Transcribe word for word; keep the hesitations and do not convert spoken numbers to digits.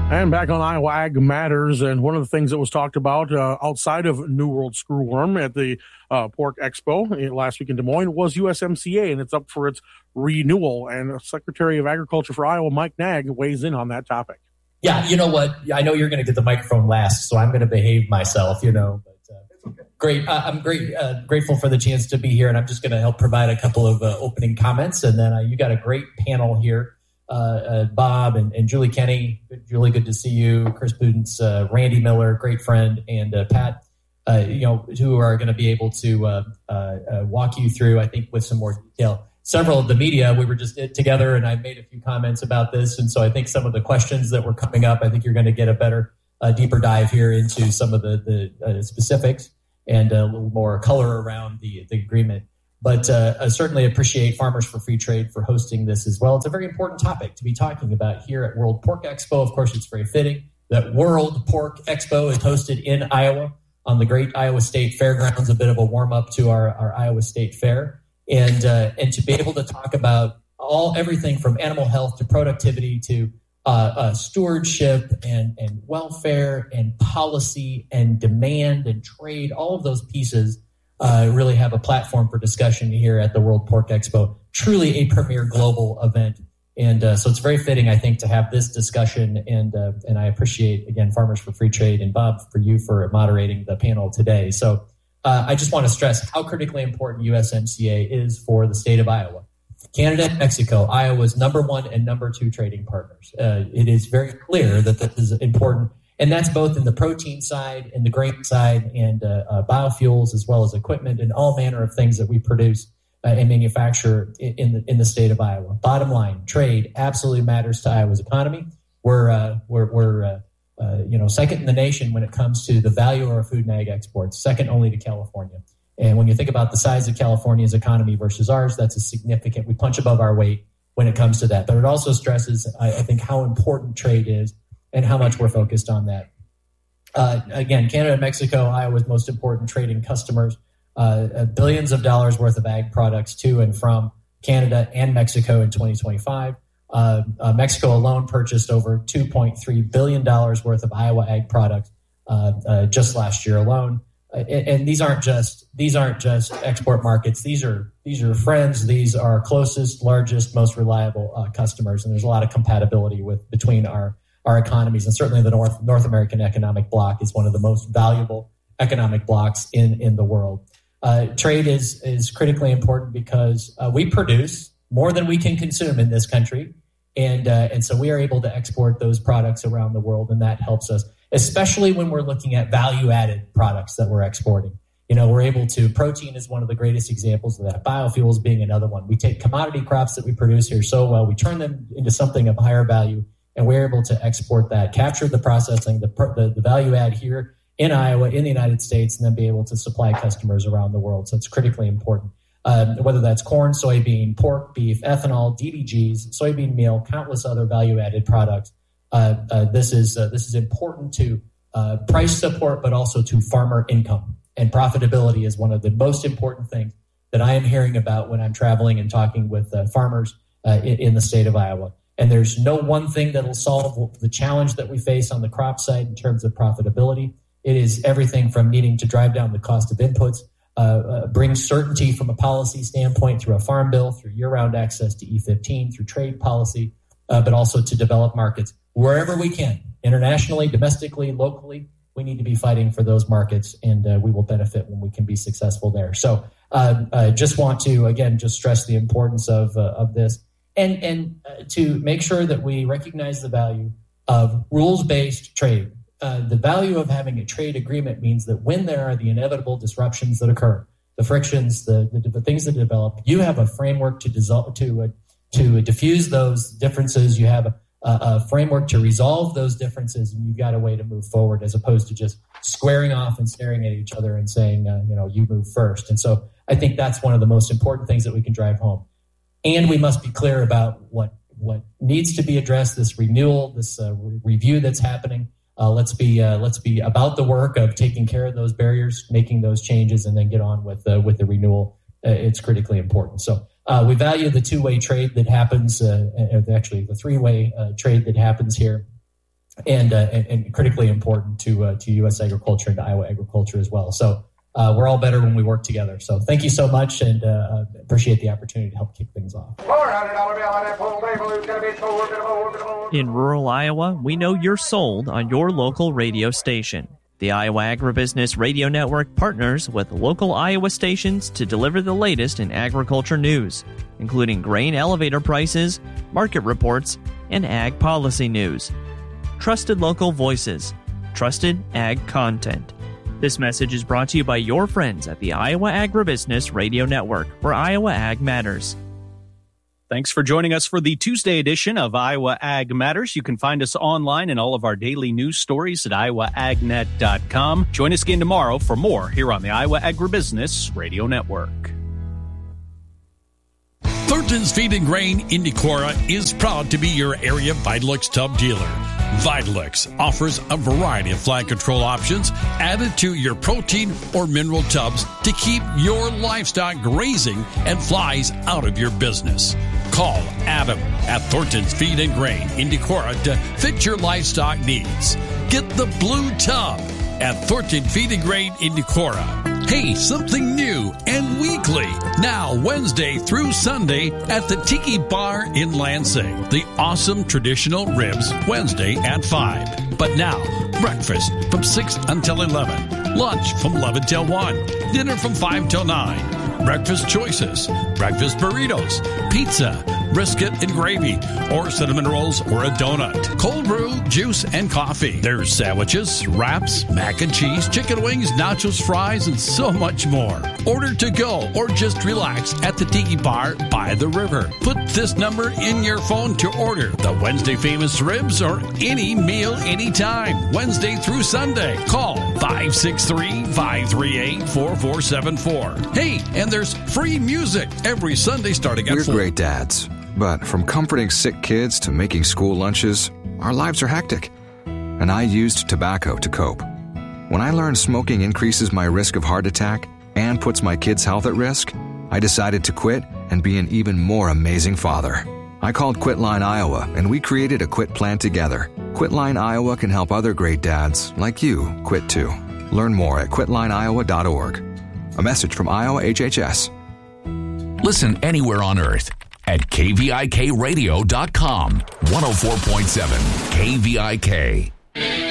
And back on Iowa Ag Matters, and one of the things that was talked about uh, outside of New World Screwworm at the uh, Pork Expo last week in Des Moines was U S M C A, and it's up for its renewal. And Secretary of Agriculture for Iowa, Mike Naig, weighs in on that topic. Yeah, you know what? I know you're going to get the microphone last, so I'm going to behave myself, you know. But uh, it's okay. Great. Uh, I'm great, uh, grateful for the chance to be here, and I'm just going to help provide a couple of uh, opening comments. And then uh, you got a great panel here. Uh, uh, Bob and, and Julie Kenny, Julie, good to see you. Chris Budens, uh, Randy Miller, great friend, and uh, Pat, uh, you know, who are going to be able to uh, uh, uh, walk you through, I think, with some more detail. Several of the media, we were just together, and I made a few comments about this, and so I think some of the questions that were coming up, I think you're going to get a better, uh, deeper dive here into some of the, the uh, specifics and a little more color around the, the agreement. But uh, I certainly appreciate Farmers for Free Trade for hosting this as well. It's a very important topic to be talking about here at World Pork Expo. Of course, it's very fitting that World Pork Expo is hosted in Iowa on the great Iowa State Fairgrounds, a bit of a warm-up to our, our Iowa State Fair. And uh, and to be able to talk about all everything from animal health to productivity to uh, uh, stewardship and, and welfare and policy and demand and trade, all of those pieces Uh, really have a platform for discussion here at the World Pork Expo. Truly a premier global event. And uh, so it's very fitting, I think, to have this discussion. And uh, and I appreciate, again, Farmers for Free Trade and Bob, for you for moderating the panel today. So uh, I just want to stress how critically important U S M C A is for the state of Iowa. Canada and Mexico, Iowa's number one and number two trading partners. Uh, it is very clear that this is important. And that's both in the protein side, in the grain side, and uh, uh, biofuels, as well as equipment and all manner of things that we produce uh, and manufacture in, in, the, in the state of Iowa. Bottom line, trade absolutely matters to Iowa's economy. We're uh, we're, we're uh, uh, you know second in the nation when it comes to the value of our food and ag exports, second only to California. And when you think about the size of California's economy versus ours, that's a significant. We punch above our weight when it comes to that. But it also stresses, I, I think, how important trade is and how much we're focused on that. Uh, again, Canada and Mexico, Iowa's most important trading customers, uh, billions of dollars worth of ag products to and from Canada and Mexico in twenty twenty-five. Uh, uh, Mexico alone purchased over two point three billion dollars worth of Iowa ag products uh, uh, just last year alone. Uh, and, and these aren't just these aren't just export markets. These are these are friends. These are closest, largest, most reliable uh, customers. And there's a lot of compatibility with between our our economies, and certainly the North North American economic bloc is one of the most valuable economic blocs in, in the world. Uh, trade is is critically important because uh, we produce more than we can consume in this country, and uh, and so we are able to export those products around the world, and that helps us, especially when we're looking at value-added products that we're exporting. You know, we're able to, protein is one of the greatest examples of that, biofuels being another one. We take commodity crops that we produce here so well, we turn them into something of higher value, and we're able to export that, capture the processing, the, the the value add here in Iowa, in the United States, and then be able to supply customers around the world. So it's critically important. Um, whether that's corn, soybean, pork, beef, ethanol, D D Gs, soybean meal, countless other value-added products. Uh, uh, this is uh, this is important to uh, price support, but also to farmer income. And profitability is one of the most important things that I am hearing about when I'm traveling and talking with uh, farmers uh, in, in the state of Iowa. And there's no one thing that will solve the challenge that we face on the crop side in terms of profitability. It is everything from needing to drive down the cost of inputs, uh, uh, bring certainty from a policy standpoint through a farm bill, through year-round access to E fifteen, through trade policy, uh, but also to develop markets wherever we can, internationally, domestically, locally. We need to be fighting for those markets, and uh, we will benefit when we can be successful there. So uh, I just want to, again, just stress the importance of uh, of this. And, and uh, to make sure that we recognize the value of rules-based trade. Uh, the value of having a trade agreement means that when there are the inevitable disruptions that occur, the frictions, the, the, the things that develop, you have a framework to dissolve, to uh, to diffuse those differences. You have a, a framework to resolve those differences, and you've got a way to move forward, as opposed to just squaring off and staring at each other and saying, uh, you know, you move first. And so I think that's one of the most important things that we can drive home. And we must be clear about what, what needs to be addressed, this renewal, this uh, re- review that's happening. Uh, let's be uh, let's be about the work of taking care of those barriers, making those changes, and then get on with uh, with the renewal. Uh, it's critically important. So uh, we value the two-way trade that happens, uh, actually the three-way uh, trade that happens here. and, uh, and and critically important to uh, to U S agriculture and to Iowa agriculture as well. So uh, we're all better when we work together. So thank you so much, and uh, appreciate the opportunity to help kick things off. In rural Iowa, we know you're sold on your local radio station. The Iowa Agribusiness Radio Network partners with local Iowa stations to deliver the latest in agriculture news, including grain elevator prices, market reports, and ag policy news. Trusted local voices, trusted ag content. This message is brought to you by your friends at the Iowa Agribusiness Radio Network, where Iowa Ag matters. Thanks for joining us for the Tuesday edition of Iowa Ag Matters. You can find us online and all of our daily news stories at iowa ag net dot com. Join us again tomorrow for more here on the Iowa Agribusiness Radio Network. Thornton's Feed and Grain in Decorah is proud to be your area Vitalix tub dealer. Vitalix offers a variety of fly control options added to your protein or mineral tubs to keep your livestock grazing and flies out of your business. Call Adam at Thornton's Feed and Grain in Decorah to fit your livestock needs. Get the blue tub at Thornton Feed and Grain in Decorah. Hey, something new and weekly. Now, Wednesday through Sunday at the Tiki Bar in Lansing. The awesome traditional ribs Wednesday at five. But now, breakfast from six until eleven. Lunch from eleven till one. Dinner from five till nine. Breakfast choices, breakfast burritos, pizza, brisket and gravy, or cinnamon rolls or a donut. Cold brew, juice, and coffee. There's sandwiches, wraps, mac and cheese, chicken wings, nachos, fries, and so much more. Order to go or just relax at the Tiki Bar by the river. Put this number in your phone to order the Wednesday famous ribs or any meal anytime, Wednesday through Sunday. Call five six three, five three eight, four four seven four. Hey, and there's free music every Sunday starting at We're four. great dads, but from comforting sick kids to making school lunches, our lives are hectic. And I used tobacco to cope. When I learned smoking increases my risk of heart attack and puts my kids' health at risk, I decided to quit and be an even more amazing father. I called Quitline Iowa, and we created a quit plan together. Quitline Iowa can help other great dads like you quit too. Learn more at quitline iowa dot org. A message from Iowa H H S. Listen anywhere on earth at K V I K radio dot com. one oh four point seven K V I K.